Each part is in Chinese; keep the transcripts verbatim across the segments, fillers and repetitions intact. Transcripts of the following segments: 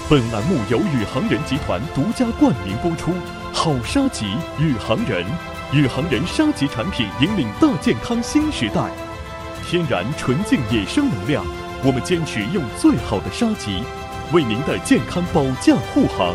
本栏目由宇航人集团独家冠名播出。好沙棘，宇航人，宇航人沙棘产品引领大健康新时代。天然纯净野生能量，我们坚持用最好的沙棘，为您的健康保驾护航。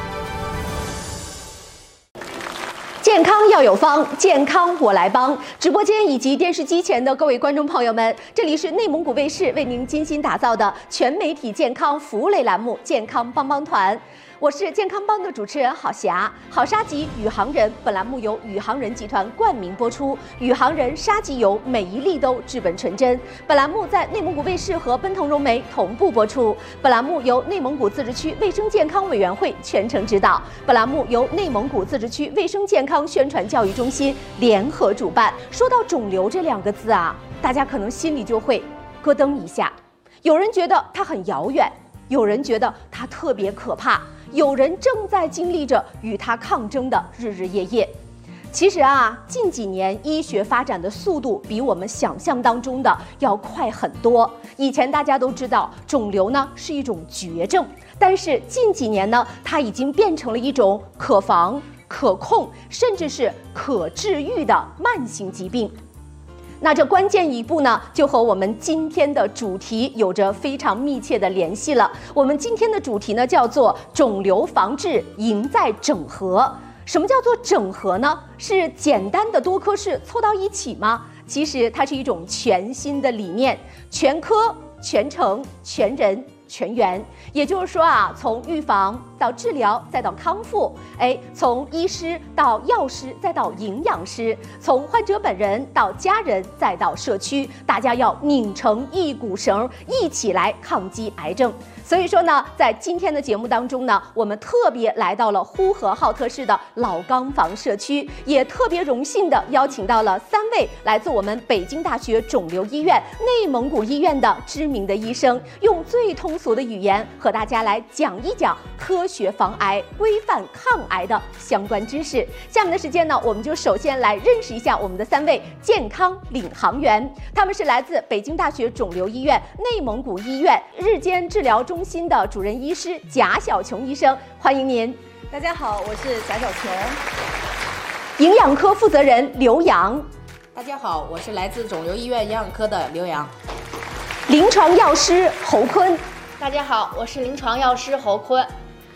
健康要有方，健康我来帮。直播间以及电视机前的各位观众朋友们，这里是内蒙古卫视为您精心打造的全媒体健康服务类栏目《健康帮帮团》。我是健康帮的主持人郝霞。好沙棘宇航人本栏目由宇航人集团冠名播出，宇航人沙棘油每一粒都治本纯真。本栏目在内蒙古卫视和奔腾融媒同步播出。本栏目由内蒙古自治区卫生健康委员会全程指导。本栏目由内蒙古自治区卫生健康宣传教育中心联合主办。说到肿瘤这两个字啊，大家可能心里就会咯噔一下。有人觉得它很遥远，有人觉得它特别可怕。有人正在经历着与它抗争的日日夜夜。其实啊，近几年医学发展的速度比我们想象当中的要快很多。以前大家都知道肿瘤呢是一种绝症，但是近几年呢，它已经变成了一种可防、可控，甚至是可治愈的慢性疾病。那这关键一步呢，就和我们今天的主题有着非常密切的联系了。我们今天的主题呢，叫做肿瘤防治赢在整合。什么叫做整合呢？是简单的多科室凑到一起吗？其实它是一种全新的理念，全科、全程、全人、全员。也就是说啊，从预防到治疗再到康复，哎，从医师到药师再到营养师，从患者本人到家人再到社区，大家要拧成一股绳，一起来抗击癌症。所以说呢，在今天的节目当中呢，我们特别来到了呼和浩特市的老钢房社区，也特别荣幸的邀请到了三位来自我们北京大学肿瘤医院、内蒙古医院的知名的医生，用最通俗的语言和大家来讲一讲科学防癌、规范抗癌的相关知识。下面的时间呢，我们就首先来认识一下我们的三位健康领航员，他们是来自北京大学肿瘤医院、内蒙古医院日间治疗中心的主任医师贾小琼医生，欢迎您。 大家好，我是贾小琼。 营养科负责人刘洋。 大家好，我是来自肿瘤医院营养科的刘洋。 临床药师侯坤。 大家好，我是临床药师侯坤。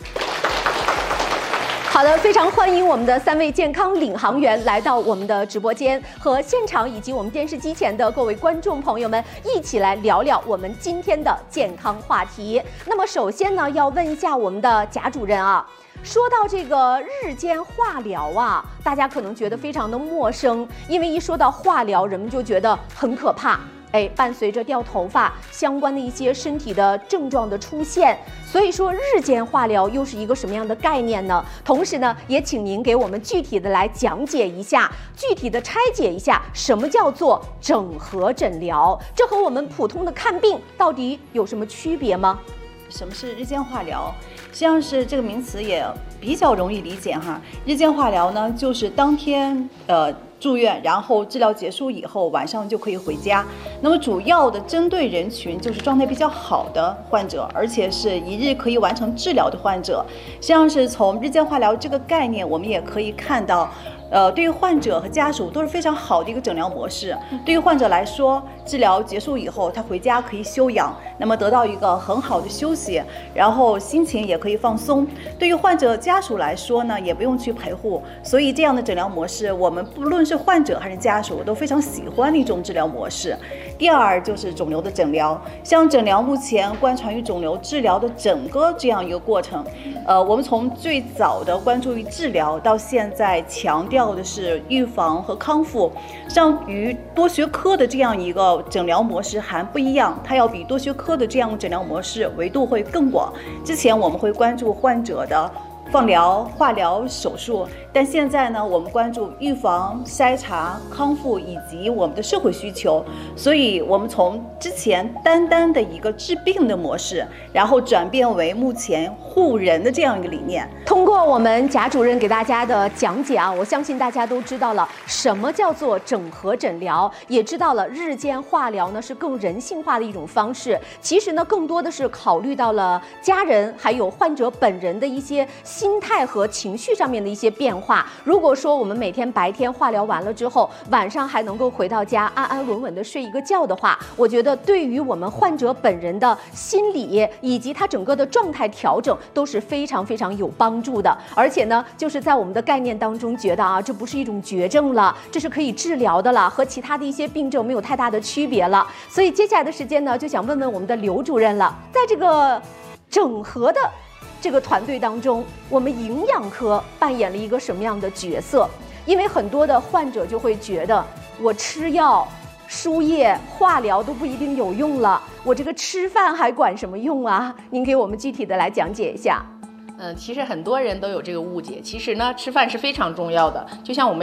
好的，非常欢迎我们的三位健康领航员来到我们的直播间，和现场以及我们电视机前的各位观众朋友们一起来聊聊我们今天的健康话题。那么首先呢，要问一下我们的贾主任啊，说到这个日间化疗啊，大家可能觉得非常的陌生，因为一说到化疗，人们就觉得很可怕。哎，伴随着掉头发相关的一些身体的症状的出现，所以说日间化疗又是一个什么样的概念呢？同时呢，也请您给我们具体的来讲解一下，具体的拆解一下什么叫做整合诊疗，这和我们普通的看病到底有什么区别吗？ 什么是日间化疗？实际上是这个名词也比较容易理解哈。日间化疗呢，就是当天呃。住院，然后治疗结束以后，晚上就可以回家。那么主要的针对人群就是状态比较好的患者，而且是一日可以完成治疗的患者。实际上是从日间化疗这个概念，我们也可以看到，呃，对于患者和家属都是非常好的一个诊疗模式。对于患者来说，治疗结束以后，他回家可以休养，那么得到一个很好的休息，然后心情也可以放松。对于患者家属来说呢，也不用去陪护，所以这样的诊疗模式，我们不论是患者还是家属都非常喜欢的一种治疗模式。第二就是肿瘤的诊疗，像诊疗目前关传于肿瘤治疗的整个这样一个过程，呃，我们从最早的关注于治疗，到现在强调的是预防和康复，像与多学科的这样一个诊疗模式还不一样，它要比多学科的这样诊疗模式维度会更广。之前我们会关注患者的放疗、化疗、手术，但现在呢，我们关注预防、筛查、康复以及我们的社会需求，所以我们从之前单单的一个治病的模式，然后转变为目前护人的这样一个理念。 通过我们贾主任给大家的讲解啊，我相信大家都知道了什么叫做整合诊疗，也知道了日间化疗呢是更人性化的一种方式。其实呢，更多的是考虑到了家人还有患者本人的一些心态和情绪上面的一些变化。如果说我们每天白天化疗完了之后，晚上还能够回到家安安稳稳的睡一个觉的话，我觉得对于我们患者本人的心理以及他整个的状态调整都是非常非常有帮助的。而且呢，就是在我们的概念当中觉得啊，这不是一种绝症了，这是可以治疗的了，和其他的一些病症没有太大的区别了。所以接下来的时间呢，就想问问我们的刘主任了，在这个整合的这个团队当中，我们营养科扮演了一个什么样的角色？因为很多的患者就会觉得，我吃药、输液、化疗都不一定有用了，我这个吃饭还管什么用啊？您给我们具体的来讲解一下。 嗯，其实很多人都有这个误解，其实呢，吃饭是非常重要的，就像我们